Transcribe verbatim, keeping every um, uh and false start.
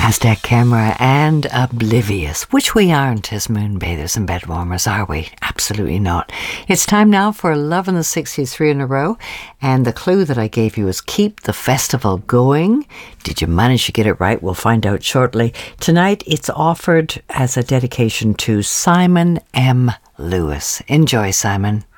Aztec Camera and Oblivious, which we aren't as moonbathers and bedwarmers, are we? Absolutely not. It's time now for Love in the sixties, three in a row, and the clue that I gave you is keep the festival going. Did you manage to get it right? We'll find out shortly. Tonight it's offered as a dedication to Simon M. Lewis. Enjoy, Simon.